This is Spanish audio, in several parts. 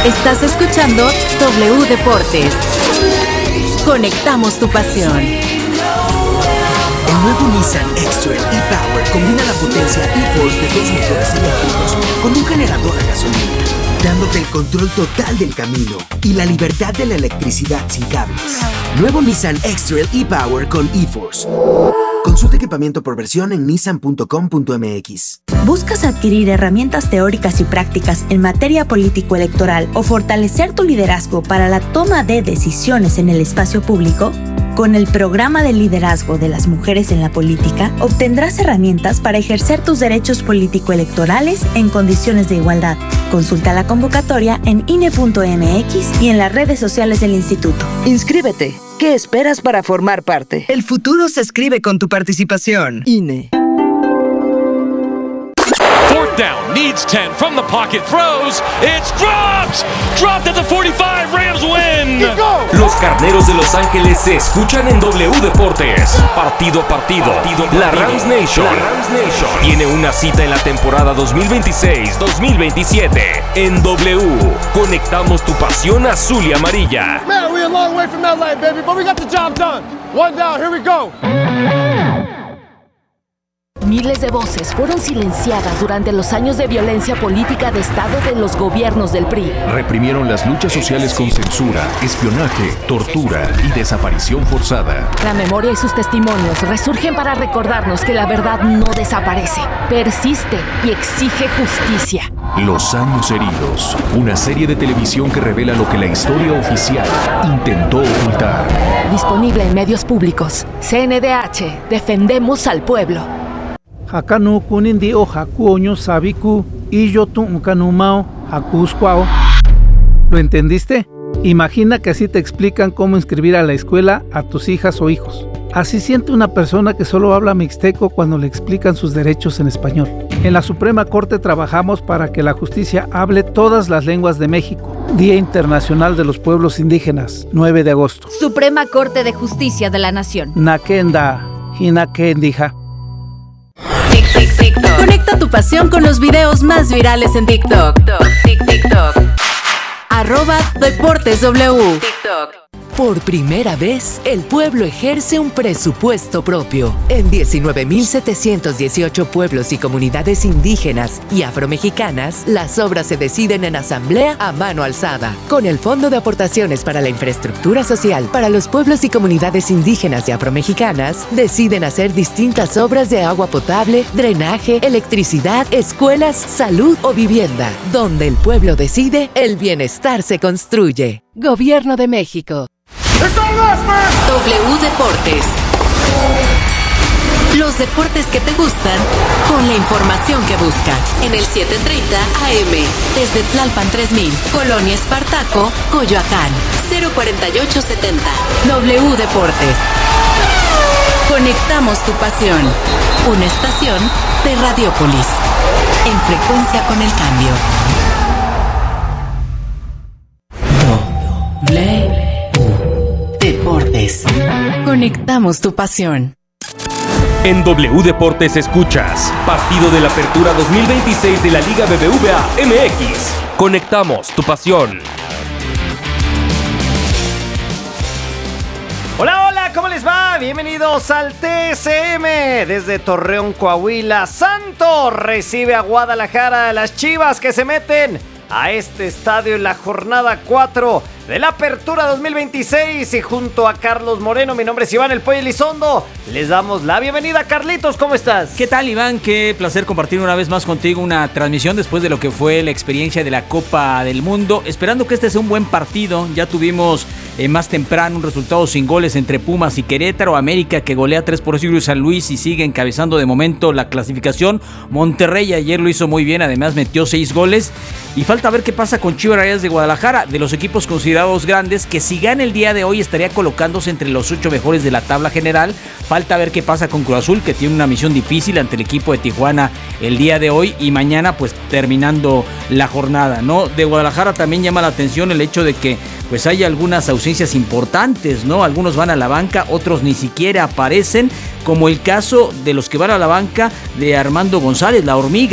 Estás escuchando W Deportes. Conectamos tu pasión. El nuevo Nissan X-Trail e-Power combina la potencia e-Force de 2 motores eléctricos con un generador a gasolina, dándote el control total del camino y la libertad de la electricidad sin cables. Nuevo Nissan X-Trail e-Power con e-Force. Consulta equipamiento por versión en nissan.com.mx. ¿Buscas adquirir herramientas teóricas y prácticas en materia político-electoral o fortalecer tu liderazgo para la toma de decisiones en el espacio público? Con el programa de liderazgo de las mujeres en la política, obtendrás herramientas para ejercer tus derechos político-electorales en condiciones de igualdad. Consulta la convocatoria en INE.mx y en las redes sociales del instituto. Inscríbete. ¿Qué esperas para formar parte? El futuro se escribe con tu participación. INE. Fourth down, needs 10 from the pocket, throws, it's dropped! Dropped at the 45, Rams win! Los Carneros de Los Ángeles se escuchan en W Deportes. Partido a partido. La Rams Nation tiene una cita en la temporada 2026-2027. En W, conectamos tu pasión azul y amarilla. Man, we're a long way from that line, baby, but we got the job done. One down, here we go. Miles de voces fueron silenciadas durante los años de violencia política de Estado de los gobiernos del PRI. Reprimieron las luchas sociales con censura, espionaje, tortura y desaparición forzada. La memoria y sus testimonios resurgen para recordarnos que la verdad no desaparece, persiste y exige justicia. Los años heridos, una serie de televisión que revela lo que la historia oficial intentó ocultar. Disponible en medios públicos. CNDH, defendemos al pueblo. Hakanu kunindi o hakuoño sabiku y yo tu kanumao hakusquao. ¿Lo entendiste? Imagina que así te explican cómo inscribir a la escuela a tus hijas o hijos. Así siente una persona que solo habla mixteco cuando le explican sus derechos en español. En la Suprema Corte trabajamos para que la justicia hable todas las lenguas de México. Día Internacional de los Pueblos Indígenas, 9 de agosto. Suprema Corte de Justicia de la Nación. Nakenda, hinakendija. TikTok. Conecta tu pasión con los videos más virales en TikTok. TikTok. @DeportesW. TikTok. Por primera vez, el pueblo ejerce un presupuesto propio. En 19.718 pueblos y comunidades indígenas y afromexicanas, las obras se deciden en asamblea a mano alzada. Con el Fondo de Aportaciones para la Infraestructura Social para los pueblos y comunidades indígenas y afromexicanas, deciden hacer distintas obras de agua potable, drenaje, electricidad, escuelas, salud o vivienda. Donde el pueblo decide, el bienestar se construye. Gobierno de México. W Deportes. Los deportes que te gustan con la información que buscas. En el 730 AM. Desde Tlalpan 3000, Colonia Espartaco, Coyoacán. 04870. W Deportes. Conectamos tu pasión. Una estación de Radiopolis. En frecuencia con el cambio. Deportes. Conectamos tu pasión. En W Deportes escuchas Partido de la Apertura 2026 de la Liga BBVA MX. Conectamos tu pasión. Hola, hola, ¿cómo les va? Bienvenidos al TSM. Desde Torreón, Coahuila, Santos recibe a Guadalajara. Las Chivas que se meten a este estadio en la jornada 4 de la Apertura 2026 y junto a Carlos Moreno, mi nombre es Iván El Pollo Elizondo, les damos la bienvenida. Carlitos, ¿cómo estás? ¿Qué tal, Iván? Qué placer compartir una vez más contigo una transmisión después de lo que fue la experiencia de la Copa del Mundo, esperando que este sea un buen partido. Ya tuvimos más temprano un resultado sin goles entre Pumas y Querétaro, América que golea 3-0 a San Luis y sigue encabezando de momento la clasificación. Monterrey ayer lo hizo muy bien, además metió 6 goles y falta ver qué pasa con Chivas Rayadas de Guadalajara, de los equipos considerados grandes, que si gana el día de hoy estaría colocándose entre los 8 mejores de la tabla general. Falta ver qué pasa con Cruz Azul, que tiene una misión difícil ante el equipo de Tijuana el día de hoy y mañana pues terminando la jornada, ¿no? De Guadalajara también llama la atención el hecho de que pues hay algunas ausencias importantes, ¿no? Algunos van a la banca, otros ni siquiera aparecen, como el caso de los que van a la banca de Armando González, la Hormiga,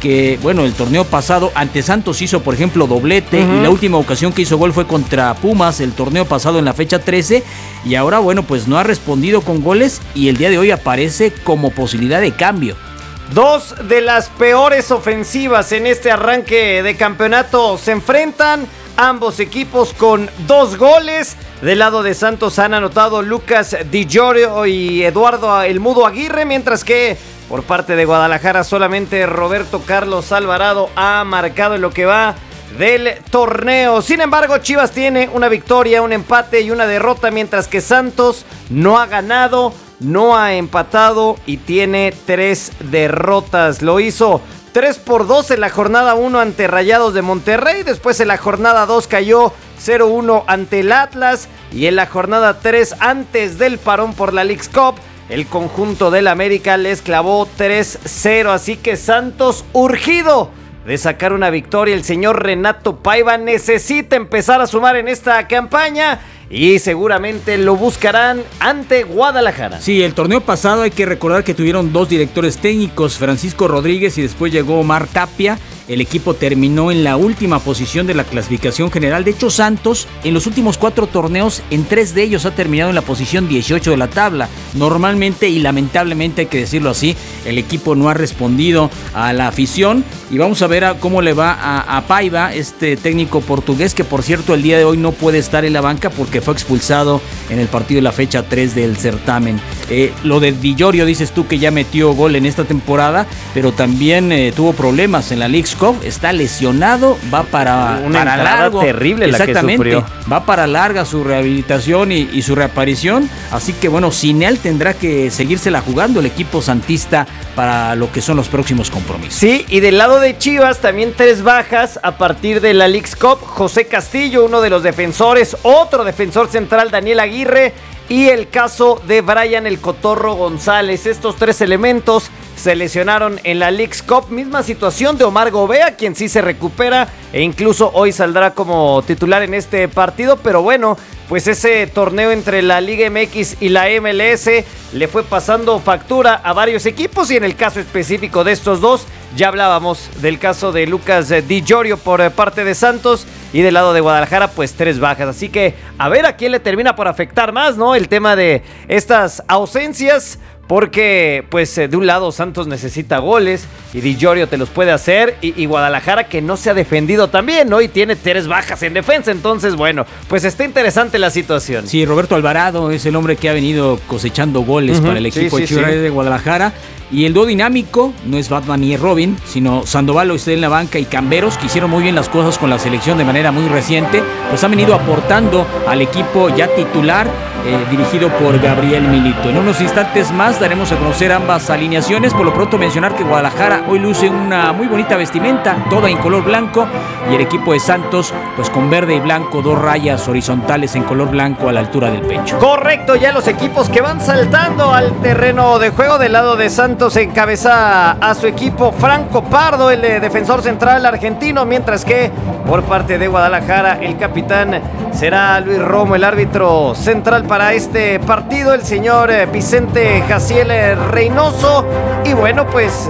que, bueno, el torneo pasado ante Santos hizo, por ejemplo, doblete, y la última ocasión que hizo gol fue contra Pumas el torneo pasado en la fecha 13, y ahora, bueno, pues no ha respondido con goles y el día de hoy aparece como posibilidad de cambio. Dos de las peores ofensivas en este arranque de campeonato se enfrentan, ambos equipos con 2 goles. Del lado de Santos han anotado Lucas Di Giorgio y Eduardo El Mudo Aguirre, mientras que por parte de Guadalajara solamente Roberto Carlos Alvarado ha marcado en lo que va del torneo. Sin embargo, Chivas tiene una victoria, un empate y una derrota, mientras que Santos no ha ganado, no ha empatado y tiene 3 derrotas. Lo hizo 3-2 en la jornada 1 ante Rayados de Monterrey. Después en la jornada 2 cayó 0-1 ante el Atlas. Y en la jornada 3, antes del parón por la Leagues Cup, el conjunto del América les clavó 3-0. Así que Santos, urgido de sacar una victoria. El señor Renato Paiva necesita empezar a sumar en esta campaña y seguramente lo buscarán ante Guadalajara. Sí, el torneo pasado hay que recordar que tuvieron 2 directores técnicos, Francisco Rodríguez y después llegó Omar Tapia. El equipo terminó en la última posición de la clasificación general. De hecho, Santos en los últimos 4 torneos, en 3 de ellos ha terminado en la posición 18 de la tabla. Normalmente y lamentablemente, hay que decirlo así, el equipo no ha respondido a la afición. Y vamos a ver cómo le va a Paiva, este técnico portugués, que por cierto el día de hoy no puede estar en la banca porque fue expulsado en el partido de la fecha 3 del certamen. Lo de Di Giorgio, dices tú que ya metió gol en esta temporada, pero también tuvo problemas en la Leagues Cup, está lesionado, va para largo. Terrible la que sufrió. Va para larga su rehabilitación y su reaparición, así que bueno, sin él tendrá que seguírsela jugando el equipo santista para lo que son los próximos compromisos. Sí, y del lado de Chivas también 3 bajas a partir de la Leagues Cup. José Castillo, uno de los defensores, otro defensor central, Daniel Aguirre, y el caso de Brian El Cotorro González. Estos 3 elementos se lesionaron en la Leagues Cup. Misma situación de Omar Gobea, quien sí se recupera e incluso hoy saldrá como titular en este partido. Pero bueno, pues ese torneo entre la Liga MX y la MLS le fue pasando factura a varios equipos, y en el caso específico de estos dos, ya hablábamos del caso de Lucas Di Giorgio por parte de Santos, y del lado de Guadalajara pues 3 bajas. Así que a ver a quién le termina por afectar más, ¿no? El tema de estas ausencias, porque pues de un lado Santos necesita goles y Di Giorgio te los puede hacer, y Guadalajara que no se ha defendido también, ¿no? Y tiene 3 bajas en defensa. Entonces bueno, pues está interesante la situación. Sí, Roberto Alvarado es el hombre que ha venido cosechando goles para el equipo de Chivas de Guadalajara. Y el dúo dinámico no es Batman y Robin, sino Sandoval lo está en la banca y Camberos, que hicieron muy bien las cosas con la selección de manera muy reciente, pues han venido aportando al equipo ya titular, dirigido por Gabriel Milito. En unos instantes más daremos a conocer ambas alineaciones. Por lo pronto mencionar que Guadalajara hoy luce una muy bonita vestimenta, toda en color blanco, y el equipo de Santos pues con verde y blanco, 2 rayas horizontales en color blanco a la altura del pecho. Correcto, ya los equipos que van saltando al terreno de juego. Del lado de Santos encabeza a su equipo Franco Pardo, el defensor central argentino, mientras que por parte de Guadalajara el capitán será Luis Romo, el árbitro central para este partido, el señor Vicente Jaciel Reynoso. Y bueno, pues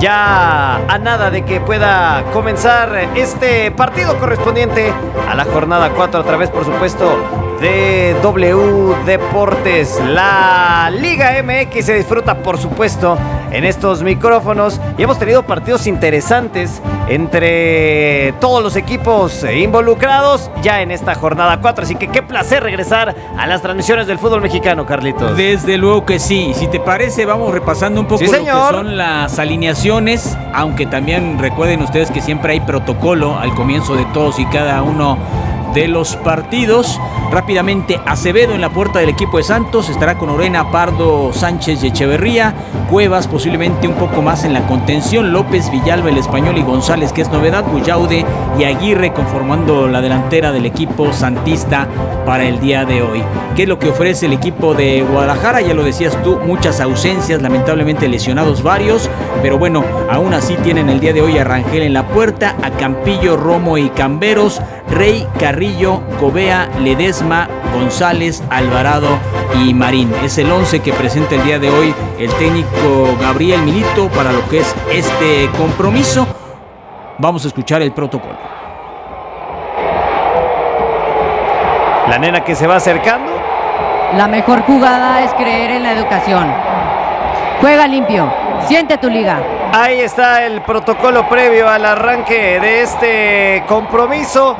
ya a nada de que pueda comenzar este partido correspondiente a la jornada 4 a través, por supuesto, de W Deportes. La Liga MX se disfruta, por supuesto, en estos micrófonos, y hemos tenido partidos interesantes entre todos los equipos involucrados ya en esta jornada 4, así que qué placer regresar a las transmisiones del fútbol mexicano, Carlitos. Desde luego que sí, y si te parece vamos repasando un poco lo que son las alineaciones, aunque también recuerden ustedes que siempre hay protocolo al comienzo de todos y cada uno de los partidos. Rápidamente, Acevedo en la puerta del equipo de Santos, estará con Orena, Pardo, Sánchez y Echeverría. Cuevas posiblemente un poco más en la contención, López, Villalba, el español y González, que es novedad, Bullaude y Aguirre conformando la delantera del equipo santista para el día de hoy. ¿Qué es lo que ofrece el equipo de Guadalajara? Ya lo decías tú, muchas ausencias, lamentablemente lesionados varios, pero bueno, aún así tienen el día de hoy a Rangel en la puerta, a Campillo, Romo y Camberos, Rey, Carrillo, Gobea, Ledesma, González, Alvarado y Marín. Es el 11 que presenta el día de hoy el técnico Gabriel Milito para lo que es este compromiso. Vamos a escuchar el protocolo. La nena que se va acercando. La mejor jugada es creer en la educación. Juega limpio, siente tu liga. Ahí está el protocolo previo al arranque de este compromiso.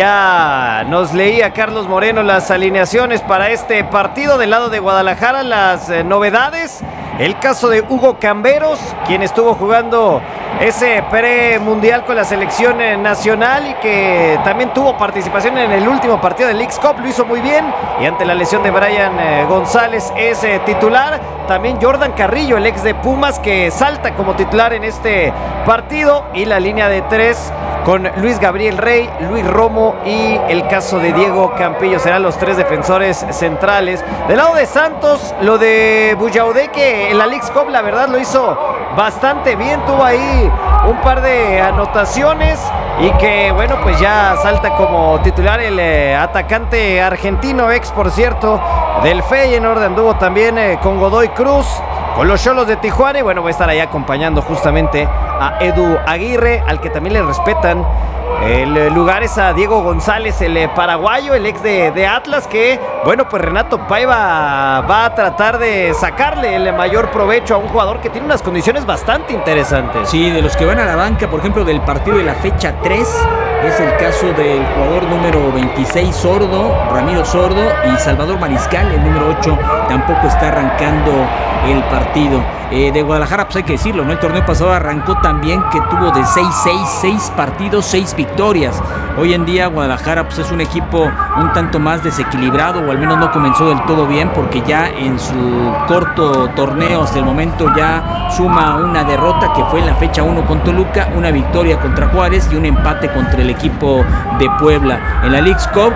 Ya nos leía Carlos Moreno las alineaciones para este partido del lado de Guadalajara, las novedades. El caso de Hugo Camberos, quien estuvo jugando ese premundial con la selección nacional y que también tuvo participación en el último partido del Leagues Cup, lo hizo muy bien. Y ante la lesión de Brian González es titular. También Jordan Carrillo, el ex de Pumas, que salta como titular en este partido. Y la línea de 3 con Luis Gabriel Rey, Luis Romo y el caso de Diego Campillo. Serán los 3 defensores centrales. Del lado de Santos, lo de Buyaudé, que en la Leagues Cup la verdad lo hizo bastante bien. Tuvo ahí un par de anotaciones y que bueno, pues ya salta como titular el atacante argentino, ex por cierto del Feyenoord. Anduvo también con Godoy Cruz, con los Xolos de Tijuana, y bueno, va a estar ahí acompañando justamente a Edu Aguirre, al que también le respetan el lugar es a Diego González, el paraguayo, el ex de Atlas, que bueno, pues Renato Paiva va a tratar de sacarle el mayor provecho a un jugador que tiene unas condiciones bastante interesantes. Sí, de los que van a la banca, por ejemplo, del partido de la fecha 3, es el caso del jugador número 26, Sordo, Ramiro Sordo, y Salvador Mariscal, el número 8, tampoco está arrancando el partido. De Guadalajara, pues hay que decirlo, ¿no? El torneo pasado arrancó también que tuvo de 6 partidos, 6 victorias. Hoy en día Guadalajara pues es un equipo un tanto más desequilibrado, o al menos no comenzó del todo bien, porque ya en su corto torneo hasta el momento ya suma una derrota, que fue en la fecha 1 con Toluca, una victoria contra Juárez y un empate contra el equipo de Puebla. En la Leagues Cup